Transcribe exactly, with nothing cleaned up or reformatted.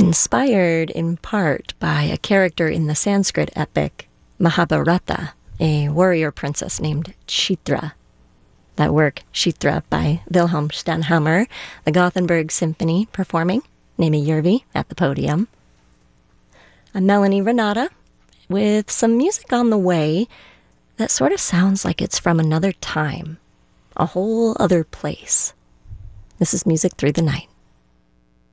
inspired in part by a character in the Sanskrit epic Mahabharata, a warrior princess named Chitra. That work, Chitra, by Wilhelm Stanhammer, the Gothenburg Symphony performing, Nemi Järvi at the podium. I'm Melanie Renata with some music on the way that sort of sounds like it's from another time, a whole other place. This is Music Through the Night.